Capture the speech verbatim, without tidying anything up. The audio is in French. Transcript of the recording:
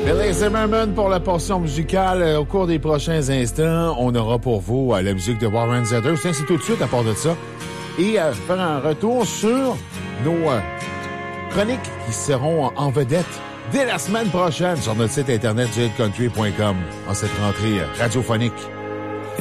Billy Zimmerman pour la portion musicale. Au cours des prochains instants, on aura pour vous euh, la musique de Warren Zedder. Tiens, c'est tout de suite à part de ça. Et euh, faire un retour sur nos euh, chroniques qui seront en vedette dès la semaine prochaine sur notre site internet du hit country point com en cette rentrée euh, radiophonique.